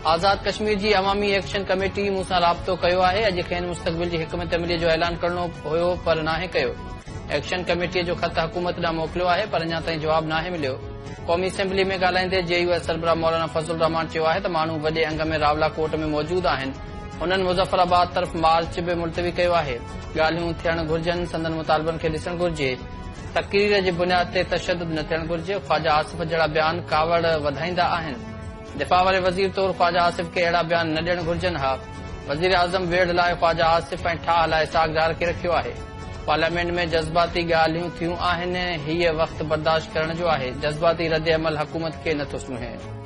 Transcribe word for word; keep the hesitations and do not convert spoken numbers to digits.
आज़ाद कश्मीर जी अवामी action committee मूंसां राब्तो कयो आहे। अॼु खेनि मुस्तक़बिल जी हिकमत अमलीअ जो ऐलान करणो हुयो पर नाहे कयो। एक्शन कमेटीअ जो ख़त हुकूमत ॾांहुं मोकिलियो आहे पर अञा ताईं जवाब नाहे मिलियो। क़ौमी असेंबली में ॻाल्हाईंदे जेयूएस सरबराह मौलाना फज़लुर रहमान चयो आहे त माण्हू वॾे अंग में रावलाकोट में मौजूद आहिनि। हुननि मुज़फ़राबाद तरफ़ मार्च बि मुलतवी कयो आहे। ॻाल्हियूं थियण घुर्जनि, संदन मुतालबनि खे ॾिसणु घुर्जे। तक़रीर जी बुनियाद ते तशद्दुद न थियणु घुर्जे। ख़्वाजा आसिफ़ जहिड़ा बयान कावड़ वधाईंदा आहिनि। दिफ़ा वारे वज़ीर तौरु ख़्वाजा आसिफ़ खे अहिड़ा बयान न ॾियणु घुर्जनि हा। वज़ीर आज़म वेढ़ लाइ ख़्वाजा आसिफ़ ऐं ठाह लाइ सागदार खे रखियो आहे। पार्लियामेंट में जज़्बाती ॻाल्हियूं थियूं आहिनि। हीअ वक़्तु बर्दाश्त करण जो आहे। जज़्बाती रद्द अमल हुकूमत खे नथो सुणे।